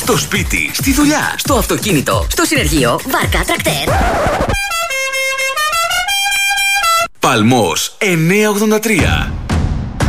Στο σπίτι, στη δουλειά, στο αυτοκίνητο, στο συνεργείο, βάρκα, τρακτέρ. Παλμός 983.